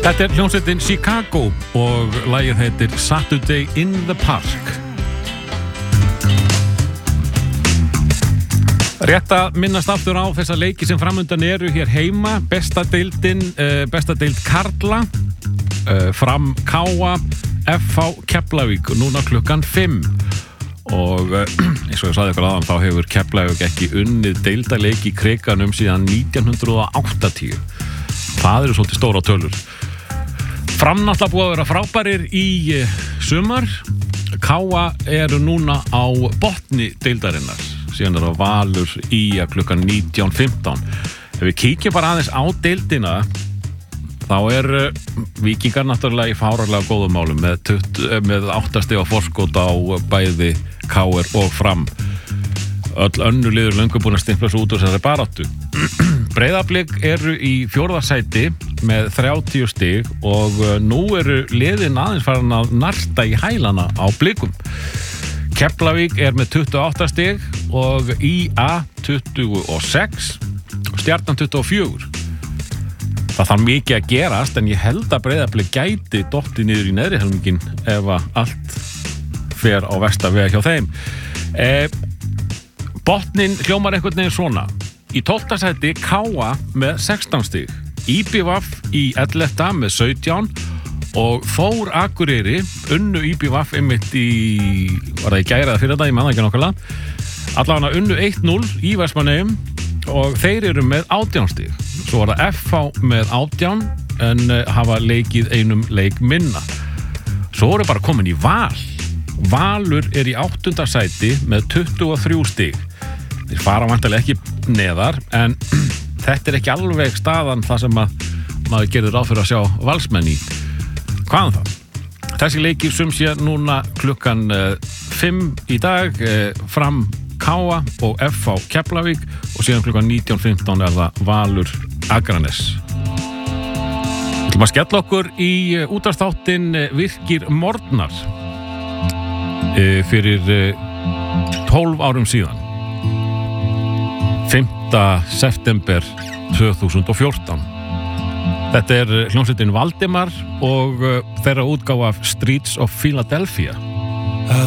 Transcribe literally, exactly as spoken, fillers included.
Þetta er hljómsveitin Chicago og lagið heitir Saturday in the Park. Rétt að minnast aftur á þessa leiki sem framundan eru hér heima. Besta deildin, uh, besta deild Karla, uh, Fram Káa, F H Keflavík, núna klukkan fimm. Og uh, eins og ég sagði ykkur aðan, þá hefur Keflavík ekki unnið deildarleik í Krikanum síðan nítján hundruð áttatíu. Það eru svolítið stóra tölur. Fram náttúrulega búið að vera frábærir í sumar. Káa eru núna á botni deildarinnar. Síðan er það Valur í að klukkan nítján fimmtán. Ef við kíkjum bara aðeins á deildina, þá er Víkingar náttúrulega í fáránlega góðum málum með, tuttugu, með átta stiga forskot á bæði K R og Fram. Öll önnur liður löngu búin að stimpla svo út úr þessari baráttu. Breiðablik eru í fjórða sæti með þrjátíu stig og nú eru liðin aðeins farin að narta í hælana á Blikum. Keflavík er með tuttugu og átta stig og I A tuttugu og sex og Stjarnan tuttugu og fjögur. Það þarf mikið að gerast en ég held að Breiðablik gæti dottið niður í neðri helmingin ef að allt fer á versta veg hjá þeim. Eh, botnin hljómar einhvern veginn svona. Í tólfta sæti Káa með sextán stig, I B V í ellefta með sautján og Þór Akureyri unnu I B V einmitt í, var það í gæra fyrir þetta, ég manna ekki nokkulega, allavega unnu eitt núll í Vestmannaeyjum og þeir eru með átján stig. Svo var það F H með átján en hafa leikið einum leik minna. Svo voru bara komin í Val. Valur er í áttunda sæti með tuttugu og þrjú stig. Þeir fara vantarlega ekki neðar en þetta er ekki alveg staðan það sem að maður gerir ráð fyrir að sjá Valsmenn í. Hvaðan það? Þessi leikir sum sé núna klukkan fimm í dag, Fram Káa og F H Keflavík og síðan klukkan nítján fimmtán er það Valur Akranes. Við ætlum að skella okkur í útvarpsþáttinn Virkir morgnar fyrir tólf árum síðan. fimmta september tvö þúsund og fjórtán. Þetta er hljómsveitin Valdimar og þeirra útgáfa af Streets of Philadelphia.